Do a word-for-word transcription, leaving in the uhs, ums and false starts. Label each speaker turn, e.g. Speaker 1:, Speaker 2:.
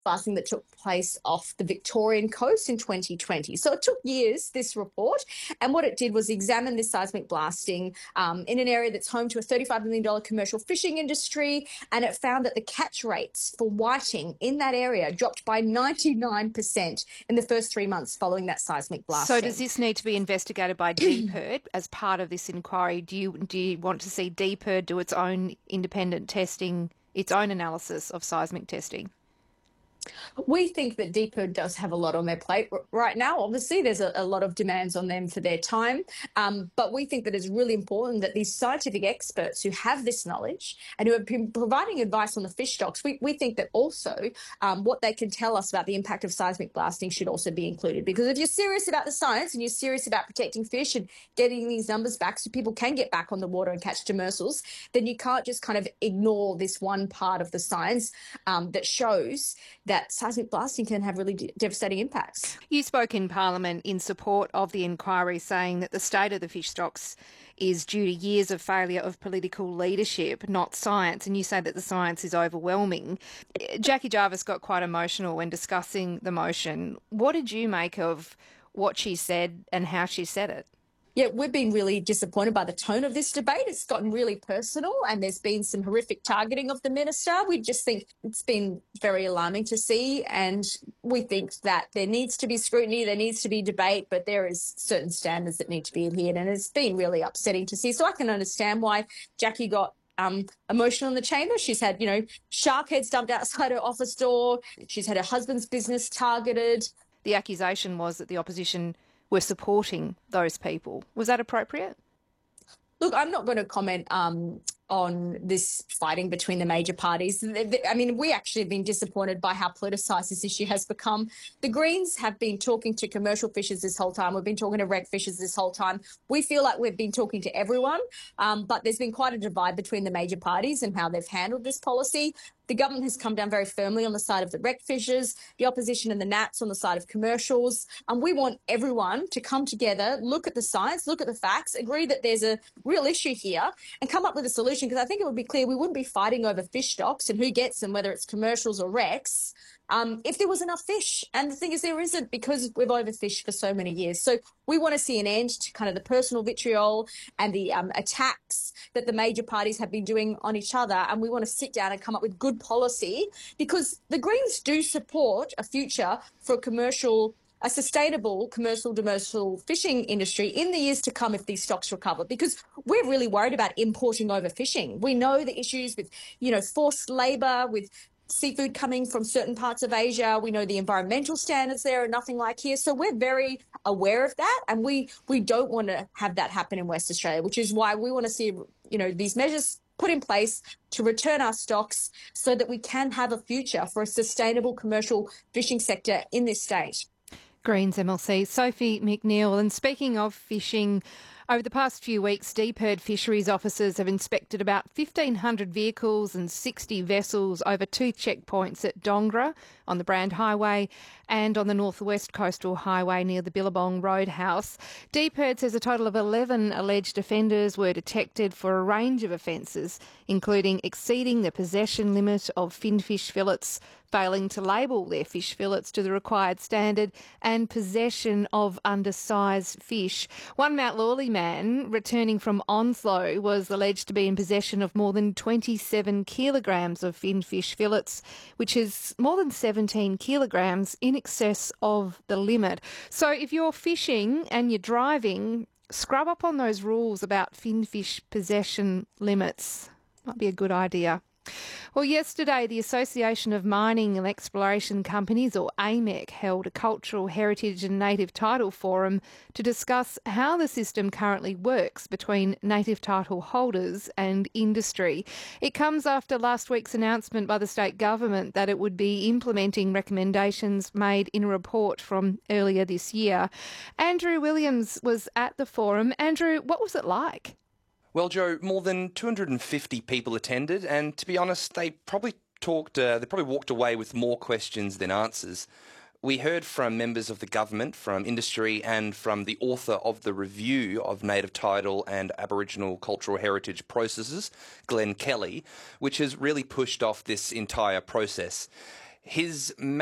Speaker 1: blasting that took place off the Victorian coast in twenty twenty. So it took years, this report, and what it did was examine this seismic blasting um, in an area that's home to a thirty-five million dollars commercial fishing industry, and it found that the catch rates for whiting in that area dropped by ninety-nine percent in the first three months following that seismic blasting.
Speaker 2: So does this need to be investigated by D P R D as part of this inquiry? Do you, do you want to see D P R D do its own independent testing, its own analysis of seismic testing?
Speaker 1: We think that D P R D does have a lot on their plate right now. Obviously, there's a, a lot of demands on them for their time, um, but we think that it's really important that these scientific experts who have this knowledge and who have been providing advice on the fish stocks, we, we think that also um, what they can tell us about the impact of seismic blasting should also be included. Because if you're serious about the science and you're serious about protecting fish and getting these numbers back so people can get back on the water and catch demersals, then you can't just kind of ignore this one part of the science um, that shows that seismic blasting can have really de- devastating impacts.
Speaker 2: You spoke in Parliament in support of the inquiry, saying that the state of the fish stocks is due to years of failure of political leadership, not science, and you say that the science is overwhelming. Jackie Jarvis got quite emotional when discussing the motion. What did you make of what she said and how she said it?
Speaker 1: Yeah, we've been really disappointed by the tone of this debate. It's gotten really personal and there's been some horrific targeting of the minister. We just think it's been very alarming to see, and we think that there needs to be scrutiny, there needs to be debate, but there is certain standards that need to be adhered, and it's been really upsetting to see. So I can understand why Jackie got Um, emotional in the chamber. She's had, you know, shark heads dumped outside her office door. She's had her husband's business targeted.
Speaker 2: The accusation was that the opposition were supporting those people. Was that appropriate?
Speaker 1: Look, I'm not going to comment um, on this fighting between the major parties. I mean, we actually have been disappointed by how politicised this issue has become. The Greens have been talking to commercial fishers this whole time. We've been talking to rec fishers this whole time. We feel like we've been talking to everyone, um, but there's been quite a divide between the major parties and how they've handled this policy. The government has come down very firmly on the side of the rec fishers, the opposition and the Nats on the side of commercials. And we want everyone to come together, look at the science, look at the facts, agree that there's a real issue here and come up with a solution, because I think it would be clear we wouldn't be fighting over fish stocks and who gets them, whether it's commercials or recs, um, if there was enough fish. And the thing is, there isn't, because we've overfished for so many years. So we want to see an end to kind of the personal vitriol and the um, attacks that the major parties have been doing on each other. And we want to sit down and come up with good policy, because the Greens do support a future for commercial a sustainable commercial demersal fishing industry in the years to come if these stocks recover, because we're really worried about importing overfishing. We know the issues with, you know, forced labour, with seafood coming from certain parts of Asia. We know the environmental standards there are nothing like here. So we're very aware of that, and we, we don't want to have that happen in West Australia, which is why we want to see, you know, these measures put in place to return our stocks so that we can have a future for a sustainable commercial fishing sector in this state.
Speaker 2: Greens M L C Sophie McNeil. And speaking of fishing, over the past few weeks, D P R D fisheries officers have inspected about fifteen hundred vehicles and sixty vessels over two checkpoints at Dongra on the Brand Highway and on the Northwest Coastal Highway near the Billabong Roadhouse. D P R D says a total of eleven alleged offenders were detected for a range of offences, including exceeding the possession limit of finfish fillets, failing to label their fish fillets to the required standard, and possession of undersized fish. One Mount Lawley man returning from Onslow was alleged to be in possession of more than twenty-seven kilograms of finfish fillets, which is more than seventeen kilograms in excess of the limit. So if you're fishing and you're driving, scrub up on those rules about finfish possession limits. Might be a good idea. Well, yesterday, the Association of Mining and Exploration Companies, or A M E C, held a Cultural Heritage and Native Title Forum to discuss how the system currently works between native title holders and industry. It comes after last week's announcement by the state government that it would be implementing recommendations made in a report from earlier this year. Andrew Williams was at the forum. Andrew, what was it like?
Speaker 3: Well, Joe, more than two hundred fifty people attended, and to be honest, they probably talked, uh, they probably walked away with more questions than answers. We heard from members of the government, from industry, and from the author of the review of native title and Aboriginal cultural heritage processes, Glenn Kelly, which has really pushed off this entire process. his